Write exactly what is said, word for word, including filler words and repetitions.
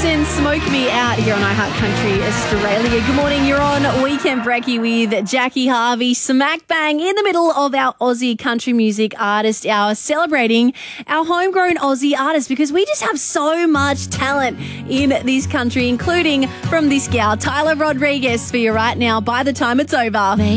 Houston, Smoke Me Out here on iHeartCountry Australia. Good morning, you're on Weekend Brekkie with Jackie Harvey, smack bang in the middle of our Aussie country music artist hour, celebrating our homegrown Aussie artists because we just have so much talent in this country, including from this gal, Tyler Rodriguez, for you right now by the time it's over.